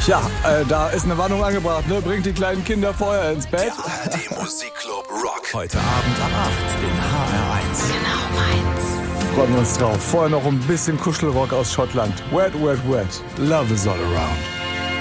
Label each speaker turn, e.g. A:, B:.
A: Tja, da ist eine Warnung angebracht, ne? Bringt die kleinen Kinder vorher ins Bett.
B: Der ARD Musikclub Rock.
C: Heute Abend ab 8 in HR1.
D: Genau meins.
A: Freuen wir uns drauf. Vorher noch ein bisschen Kuschelrock aus Schottland. Wet, wet, wet. Love is all around.